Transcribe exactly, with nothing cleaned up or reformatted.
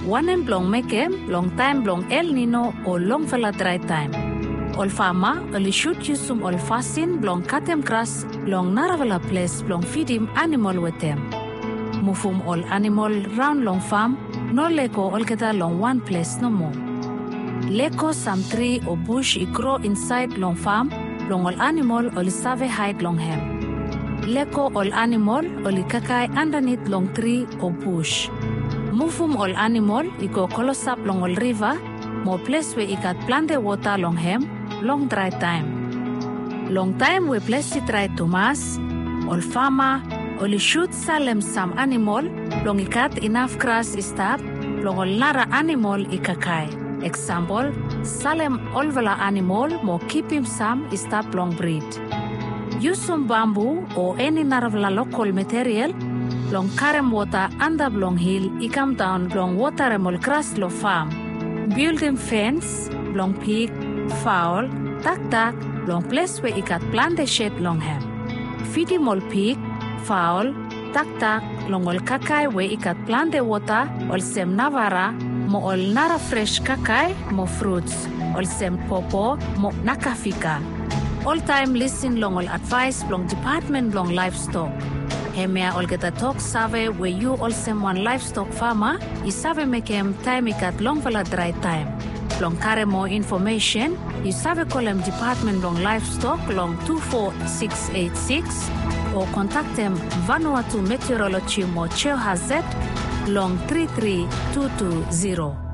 Wanem blong mekem, long time blong El Nino o long vela dry time. Ol fama, oli shoot yusum ol fasin blong katem grass, long naravela place blong feedim animal wetem. Mufum ol animal round long farm, no leko ol keta long one place no more. Leko some tree or bush I grow inside long farm, long ol animal oli save hide long hem. Leko ol animal oli kakai underneath long tree or bush. Mufum ol animal I go kolosap long ol river, mo place where I got plant the water long hem, long dry time. Long time we place it dry to mass, ol farmer oli shoot salem some animal, long I got enough grass I stop, long ol nara animal I kakai. Example, salem olvela animal mo keep him some I stop long breed. Use some bamboo or any naravla local material, long karem water under long hill, I come down long water remol grass lo farm. Build him fence, long pig, fowl, tak tak, long place where I got plant the shed long hem. Feed him all pig, fowl, tak tak, long ol kakai where I got plant the water, ol sem navara, mo ol nara fresh kakai, mo fruits, ol sem popo, mo nakafika. All time listen long ol advice long department long livestock. Hemea ol geta talk save where you all sem one livestock farmer, I save make him time I got long vela dry time. Long carry more information, you save call him department long livestock long two four six eight six or contact them Vanuatu Meteorology mo Cheo Hazet long three three two two zero.